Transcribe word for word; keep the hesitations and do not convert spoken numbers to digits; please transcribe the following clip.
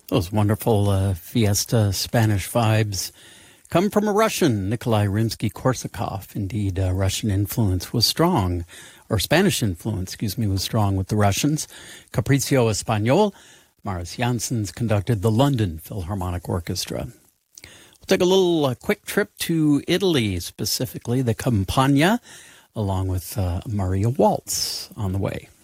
Those wonderful uh, Fiesta Spanish vibes come from a Russian, Nikolai Rimsky-Korsakov. Indeed, uh, Russian influence was strong, or Spanish influence, excuse me, was strong with the Russians. Capriccio Español, Maris Janssens conducted the London Philharmonic Orchestra. We'll take a little uh, quick trip to Italy, specifically the Campagna, along with uh, Maria Waltz on the way.